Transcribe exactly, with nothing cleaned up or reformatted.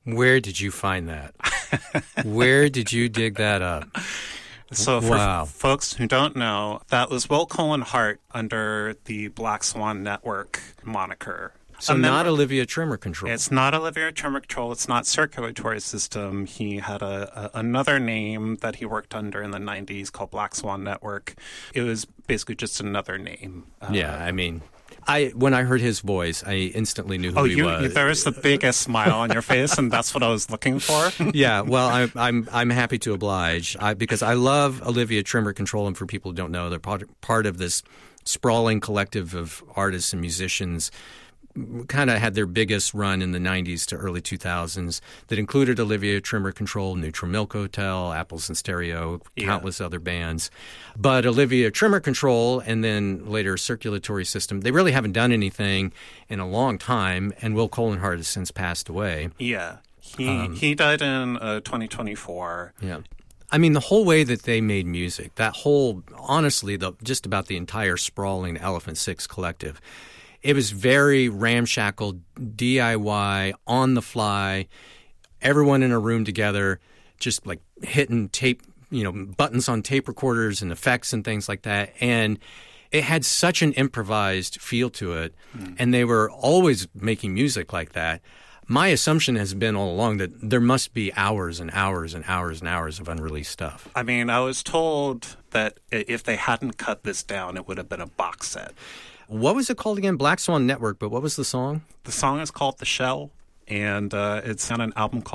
Where did you find that? Where did you dig that up? So for Wow. f- folks who don't know, that was Will Cullen Hart under the Black Swan Network moniker. So A not member- Olivia Trimmer Control. It's not Olivia Trimmer Control. It's not Circulatory System. He had a, a another name that he worked under in the nineties called Black Swan Network. It was basically just another name. Uh, Yeah, I mean, I when I heard his voice, I instantly knew who Oh, he you, was. there was the biggest smile on your face, and that's what I was looking for. Yeah, well, I, I'm I'm happy to oblige I, because I love Olivia Trimmer Control, and for people who don't know, they're part, part of this sprawling collective of artists and musicians. Kind of had their biggest run in the nineties to early two thousands that included Olivia Trimmer Control, Neutral Milk Hotel, Apples and Stereo, Yeah. countless other bands. But Olivia Trimmer Control and then later Circulatory System, they really haven't done anything in a long time, and Will Cullen Hart has since passed away. Yeah, he Um, he died in uh, twenty twenty-four. Yeah. I mean, the whole way that they made music, that whole, honestly, the, just about the entire sprawling Elephant Six collective, it was very ramshackle, D I Y, on the fly, everyone in a room together, just like hitting tape, you know, buttons on tape recorders and effects and things like that. And it had such an improvised feel to it. Mm. And they were always making music like that. My assumption has been all along that there must be hours and hours and hours and hours of unreleased stuff. I mean, I was told that if they hadn't cut this down, it would have been a box set. What was it called again? Black Swan Network, but what was the song? The song is called The Shell, and uh, it's on an album called